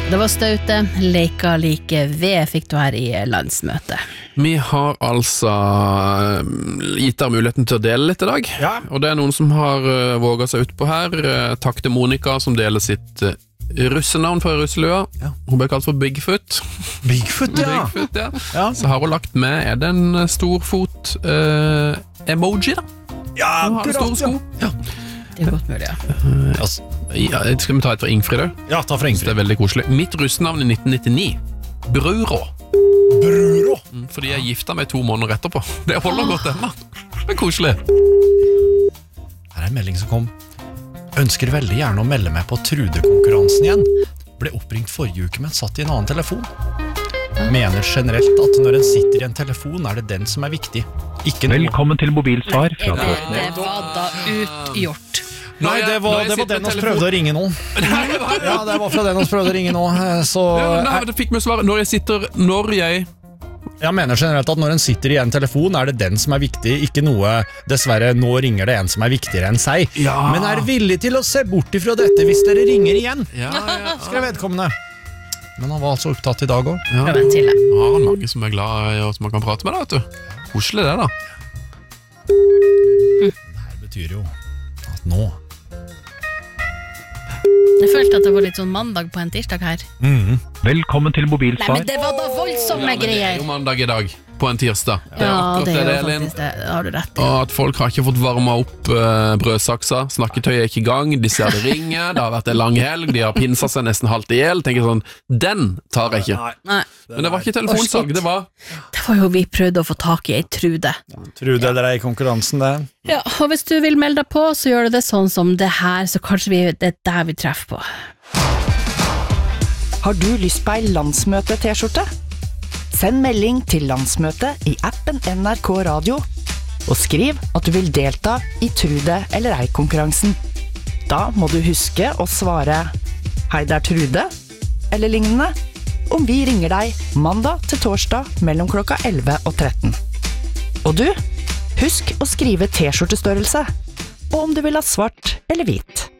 Det var staute, leika like ved fikk du her i landsmøtet. Vi har altså gitt dere muligheten til å dele litt i dag. Ja. Og det er noen som har våget seg ut på her. Takk til Monica som deler sitt russenavn fra russelua. Ja. Hun ble kalt for Bigfoot. Bigfoot, ja. Bigfoot, ja. Ja. Så har hun lagt med, er det en storfot emoji da? Ja, Hun har store sko. Ja. Det er godt mulig, ja. Ja, skal vi ta et for Ingfrid da? Ja, ta for Det Ingfrid. er veldig koselig. Mitt russenavn i 1999. Bruro. Bruro. Fordi jeg gifta meg 2 måneder etterpå. Det holder godt ennå. Det er koselig. Her er en melding som kom. Ønsker veldig gjerne å melde meg på Trude-konkurransen igjen. Ble oppringt forrige uke, men satt i en annen telefon. Mener generelt at når en sitter i en telefon, er det den som er viktig. Ikke noe. Velkommen til mobilsvar fra Det Trådnes. var da utgjort. Nei, det var den oss prøvde å ringe nå. Ja, det var fra den oss prøvde å ringe nå. Så Nei, det fikk meg svar. Når jeg jeg mener generelt at når en sitter i en telefon, er det den som er viktig, ikke noe, dessverre, nå ringer det en som er viktigere enn seg. Ja. Men er villig til å se bort ifra dette hvis dere ringer igjen, skrev vedkommende. Men han var altså opptatt i dag også. Ja. Prøv en til, jeg. Har han mange som er glad i oss man kan prate med da, vet du. Koselig det da. Det her betyr jo at nå Jeg følte at det var litt sånn mandag på en tirsdag her. Velkommen til Nei, mobilsvar. men det var da voldsomme Det er greier. jo mandag i dag, på en tirsdag. Det er Ja, akkurat det er jo Elin. faktisk det. Det har du rett i. Og at folk har ikke fått varma opp brødsaksa. Snakketøyet er ikke i gang. De ser det ringe. Det har vært en lang helg. De har pinsa seg nesten halvt i hjel. Tenker sånn, den tar jeg ikke. Nei, Men det var ikke telefonsalg. Det var det var jo vi prøvde å få tak i ei Trude. Trude eller ei konkurransen det. Ja, og hvis du vil melde deg på, så gjør du det sånn som det her, så kanskje det er der vi treffer på. Har du lyst på ei landsmøte-T-skjorte? Send melding til landsmøtet i appen NRK Radio, og skriv at du vil delta i Trude eller ei-konkurransen. Da må du huske å svare «Hei, det er Trude», eller lignende, om vi ringer deg mandag til torsdag mellom klokka 11 og 13. Og du, husk å skrive T-skjortestørrelse, og om du vil ha svart eller hvit.